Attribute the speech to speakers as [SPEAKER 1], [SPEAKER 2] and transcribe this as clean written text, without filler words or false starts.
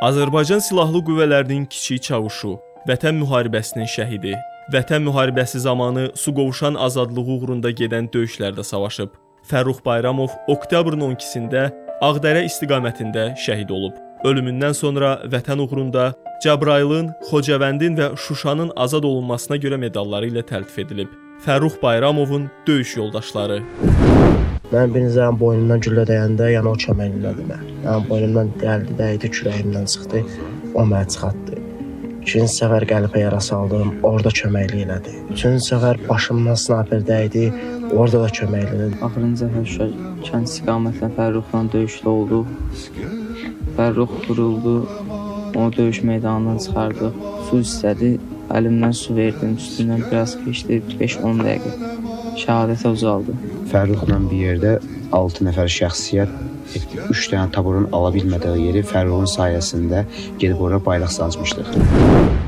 [SPEAKER 1] Azərbaycan Silahlı Qüvvələrinin kiçik çavuşu, Vətən müharibəsinin şəhidi, Vətən müharibəsi zamanı su qovuşan azadlığı uğrunda gedən döyüşlərdə savaşıb. Fərrux Bayramov oktyabrın 12-sində Ağdərə istiqamətində şəhid olub. Ölümündən sonra Vətən uğrunda Cəbrayılın, Xocavəndin və Şuşanın azad olunmasına görə medalları ilə təltif edilib. Fərrux Bayramovun döyüş yoldaşları.
[SPEAKER 2] Mən birinci zaman boynumdan güllə dəyəndə, yəni o köməklilədi mən. Yəni boynumdan gəldi, dəydi, kürəyimdən çıxdı, o mənə çıxartdı. İkinci səfər qəlbə yara saldım, orada köməkli elədi. Üçüncü səfər başımdan sniper dəydi, orada da köməkli elədi.
[SPEAKER 3] Axırıncı səfər Şuşa kənd istiqamətlə Fərruxla döyüşdə olduq. Fərrux vuruldu, onu döyüş meydanından çıxardıq. Su istədi, əlimdən su verdim, üstündən biraz keçdi, 5-10 dəqiqə. Şəhadətə uzaldı.
[SPEAKER 4] Fərruxla bir yerdə 6 nəfər şəxsiyyət 3 dənə taburun ala bilmədiyi yeri Fərruxun sayəsində gedib oraya bayraq sancmışdıq.